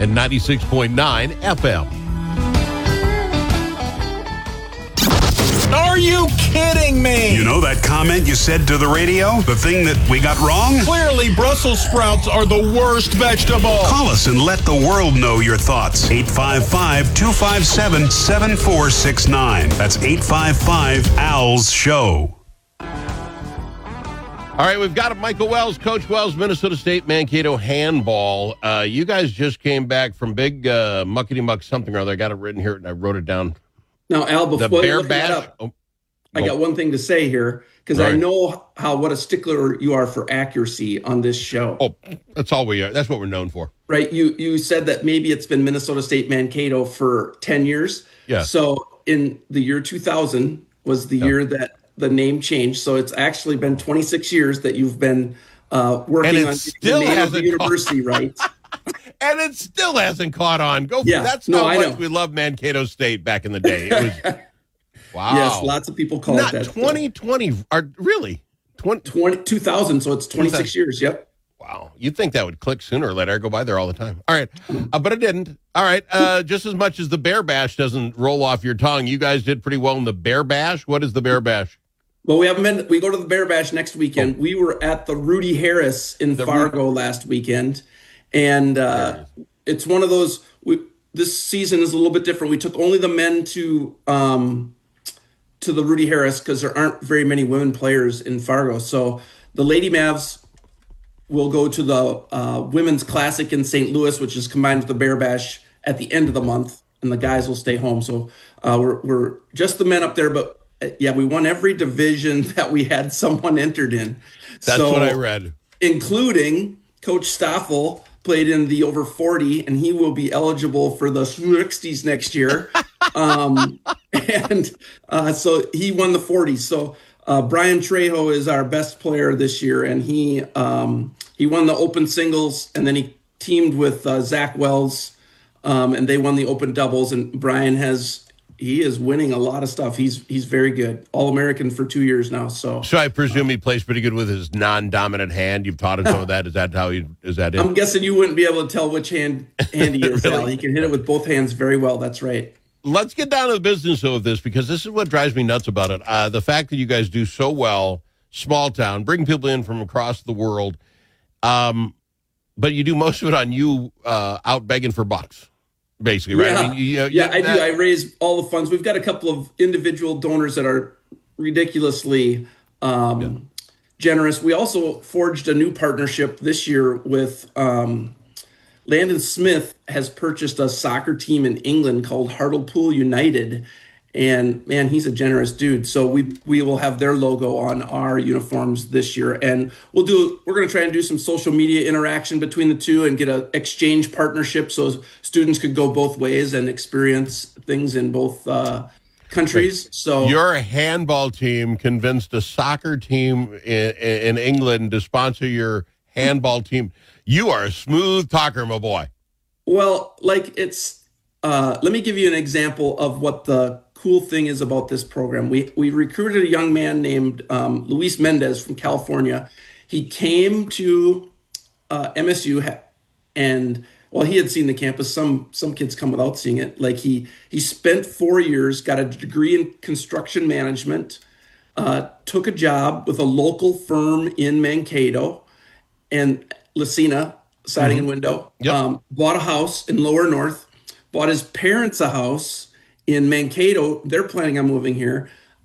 and 96.9 FM. Are you kidding me? You know that comment you said to the radio? The thing that we got wrong? Clearly, Brussels sprouts are the worst vegetable. Call us and let the world know your thoughts. 855-257-7469. That's 855-ALS-SHOW. All right, we've got Michael Wells, Coach Wells, Minnesota State Mankato handball. You guys just came back from big muckety-muck something or other. I got it written here, and I wrote it down. Now, Al, before The Bear you look that Bash. up, I got one thing to say here, because I know what a stickler you are for accuracy on this show. Oh, that's all we are. That's what we're known for. Right? You said that maybe it's been Minnesota State Mankato for 10 years. Yeah. So in the year 2000 was the year that the name changed. So it's actually been 26 years that you've been working on the name of the university, right? And it still hasn't caught on. That's how much we loved Mankato State back in the day. It was, wow. Yes, lots of people call it that. 2020, really? 2000, so it's 26 years, yep. Wow. You'd think that would click sooner or later. I go by there all the time. All right. But it didn't. All right. Just as much as the Bear Bash doesn't roll off your tongue, you guys did pretty well in the Bear Bash. What is the Bear Bash? Well, we go to the Bear Bash next weekend. We were at the Rudy Harris in Fargo last weekend. And it's one of those. This season is a little bit different. We took only the men to the Rudy Harris because there aren't very many women players in Fargo. So the Lady Mavs will go to the Women's Classic in St. Louis, which is combined with the Bear Bash at the end of the month, and the guys will stay home. So we're just the men up there, but we won every division that we had someone entered in. That's what I read, including Coach Stoffel. Played in the over 40, and he will be eligible for the 60s next year. So he won the 40s. So Brian Trejo is our best player this year, and he won the open singles, and then he teamed with Zach Wells, and they won the open doubles. And Brian he is winning a lot of stuff. He's very good. All-American for 2 years now. So I presume he plays pretty good with his non-dominant hand. You've taught him some of that. Is that it? I'm guessing you wouldn't be able to tell which hand he is. Really? Al. He can hit it with both hands very well. That's right. Let's get down to the business of this, because this is what drives me nuts about it. The fact that you guys do so well, small town, bring people in from across the world, but you do most of it on you out begging for bucks. Basically, right? Yeah, I mean, I do. I raise all the funds. We've got a couple of individual donors that are ridiculously generous. We also forged a new partnership this year with Landon Smith has purchased a soccer team in England called Hartlepool United. And man, he's a generous dude. So we will have their logo on our uniforms this year, and we're going to try and do some social media interaction between the two and get an exchange partnership so students could go both ways and experience things in both countries. So your handball team convinced a soccer team in England to sponsor your handball team. You are a smooth talker, my boy. Well, it's let me give you an example of what the cool thing is about this program. We recruited a young man named Luis Mendez from California. He came to MSU and he had seen the campus. Some kids come without seeing it. Like he spent 4 years, got a degree in construction management, took a job with a local firm in Mankato and Lucina Siding and Window. Yep. Bought a house in Lower North, bought his parents a house in Mankato. They're planning on moving here.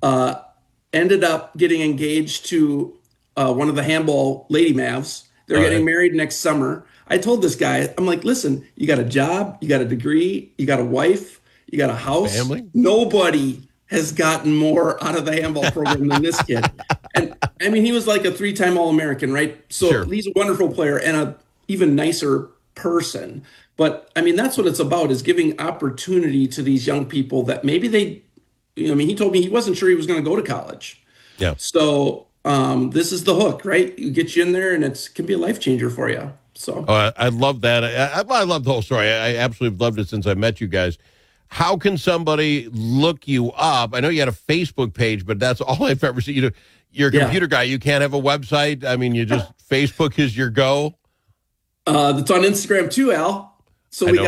Ended up getting engaged to one of the handball Lady Mavs. They're getting married next summer. I told this guy, I'm like, listen, you got a job, you got a degree, you got a wife, you got a house. Family? Nobody has gotten more out of the handball program than this kid. And I mean, he was like a 3-time All-American, right? So he's a wonderful player and a even nicer person. But I mean, that's what it's about, is giving opportunity to these young people that maybe he told me he wasn't sure he was going to go to college. Yeah. So this is the hook, right? You get you in there and it can be a life changer for you. So I love that. I love the whole story. I absolutely loved it since I met you guys. How can somebody look you up? I know you had a Facebook page, but that's all I've ever seen. You're a computer guy. You can't have a website. I mean, Facebook is your go. That's on Instagram too, Al. So we got